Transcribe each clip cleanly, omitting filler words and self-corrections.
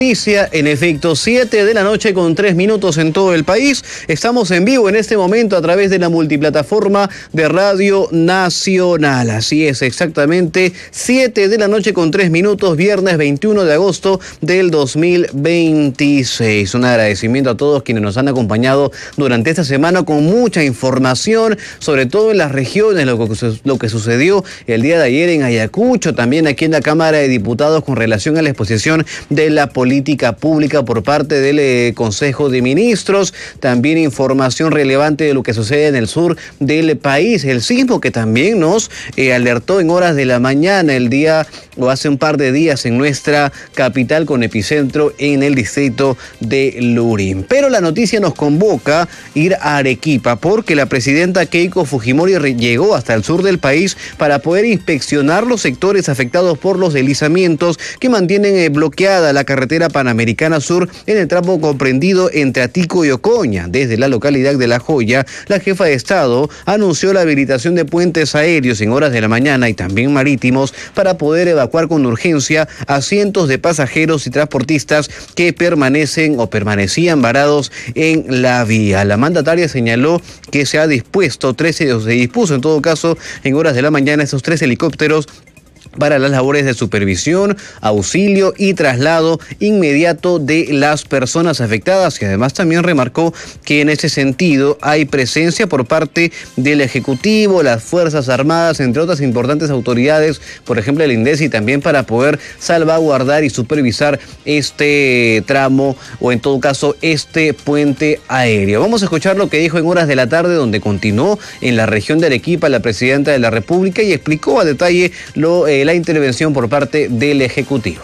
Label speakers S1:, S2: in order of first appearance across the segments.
S1: Inicia, en efecto, 7 de la noche con 3 minutos en todo el país. Estamos en vivo en este momento a través de la multiplataforma de Radio Nacional. Así es, exactamente 7 de la noche con 3 minutos, viernes 21 de agosto del 2026. Un agradecimiento a todos quienes nos han acompañado durante esta semana con mucha información, sobre todo en las regiones, lo que sucedió el día de ayer en Ayacucho, también aquí en la Cámara de Diputados con relación a la exposición de la política pública por parte del Consejo de Ministros, también información relevante de lo que sucede en el sur del país, el sismo que también nos alertó en horas de la mañana el día o hace un par de días en nuestra capital con epicentro en el distrito de Lurín. Pero la noticia nos convoca a ir a Arequipa porque la presidenta Keiko Fujimori llegó hasta el sur del país para poder inspeccionar los sectores afectados por los deslizamientos que mantienen bloqueada la carretera Panamericana Sur en el tramo comprendido entre Atico y Ocoña. Desde la localidad de La Joya, la jefa de Estado anunció la habilitación de puentes aéreos en horas de la mañana y también marítimos para poder evacuar con urgencia a cientos de pasajeros y transportistas que permanecían varados en la vía. La mandataria señaló que se dispuso en todo caso en horas de la mañana esos 3 helicópteros para las labores de supervisión, auxilio y traslado inmediato de las personas afectadas, y además también remarcó que en ese sentido hay presencia por parte del Ejecutivo, las Fuerzas Armadas, entre otras importantes autoridades, por ejemplo el INDECI, también para poder salvaguardar y supervisar este tramo o en todo caso este puente aéreo. Vamos a escuchar lo que dijo en horas de la tarde, donde continuó en la región de Arequipa la presidenta de la República y explicó a detalle la intervención por parte del Ejecutivo.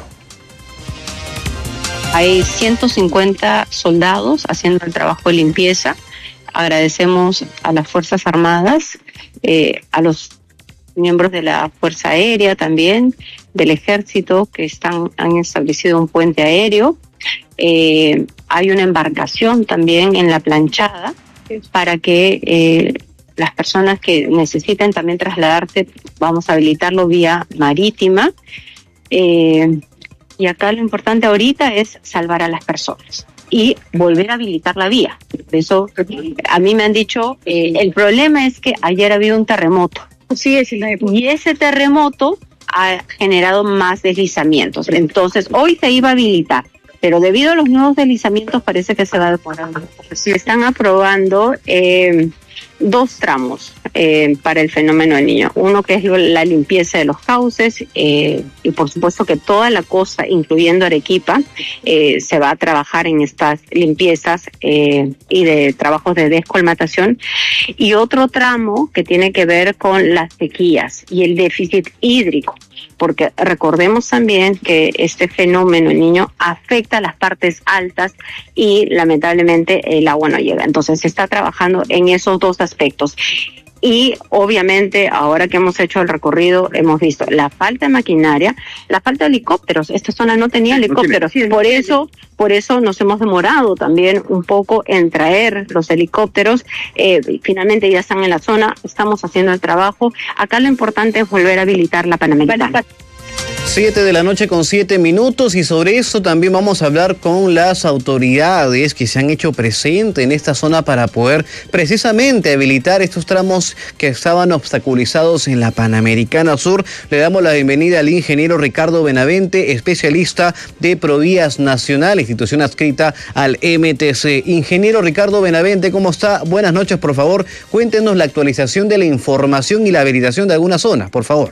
S2: Hay 150 soldados haciendo el trabajo de limpieza. Agradecemos a las Fuerzas Armadas, a los miembros de la Fuerza Aérea también, del Ejército, que han establecido un puente aéreo. Hay una embarcación también en la planchada para que las personas que necesiten también trasladarse, vamos a habilitarlo vía marítima. Y acá lo importante ahorita es salvar a las personas y volver a habilitar la vía. Eso a mí me han dicho, el problema es que ayer ha habido un terremoto. Sí, y ese terremoto ha generado más deslizamientos. Entonces, hoy se iba a habilitar, pero debido a los nuevos deslizamientos parece que se va a demorar. Se están aprobando 2 tramos para el fenómeno del Niño. Uno que es la limpieza de los cauces y por supuesto que toda la costa, incluyendo Arequipa, se va a trabajar en estas limpiezas y de trabajos de descolmatación. Y otro tramo que tiene que ver con las sequías y el déficit hídrico, porque recordemos también que este fenómeno el Niño afecta a las partes altas y lamentablemente el agua no llega. Entonces se está trabajando en esos 2 aspectos. Y obviamente ahora que hemos hecho el recorrido hemos visto la falta de maquinaria, la falta de helicópteros. Esta zona no tenía helicópteros, por eso nos hemos demorado también un poco en traer los helicópteros. Finalmente ya están en la zona, estamos haciendo el trabajo. Acá lo importante es volver a habilitar la Panamericana.
S1: 7 de la noche con 7 minutos y sobre eso también vamos a hablar con las autoridades que se han hecho presentes en esta zona para poder precisamente habilitar estos tramos que estaban obstaculizados en la Panamericana Sur. Le damos la bienvenida al ingeniero Ricardo Benavente, especialista de Provías Nacional, institución adscrita al MTC. Ingeniero Ricardo Benavente, ¿cómo está? Buenas noches, por favor, cuéntenos la actualización de la información y la habilitación de algunas zonas, por favor.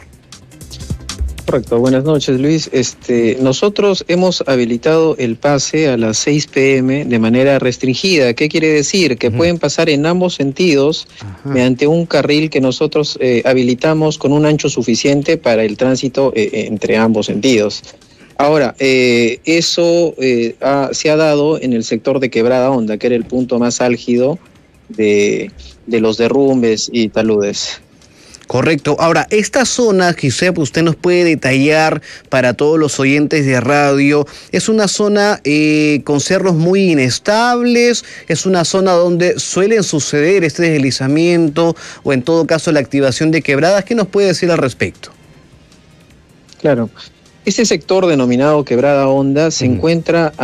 S3: Correcto, buenas noches Luis. Nosotros hemos habilitado el pase a las 6 p.m. de manera restringida. ¿Qué quiere decir? Que pueden pasar en ambos sentidos mediante un carril que nosotros habilitamos con un ancho suficiente para el tránsito entre ambos sentidos. Ahora, eso se ha dado en el sector de Quebrada Honda, que era el punto más álgido de los derrumbes y taludes.
S1: Correcto. Ahora, esta zona, quizá usted nos puede detallar para todos los oyentes de radio, es una zona con cerros muy inestables, es una zona donde suelen suceder este deslizamiento o en todo caso la activación de quebradas. ¿Qué nos puede decir al respecto?
S3: Claro. Este sector denominado Quebrada Honda se encuentra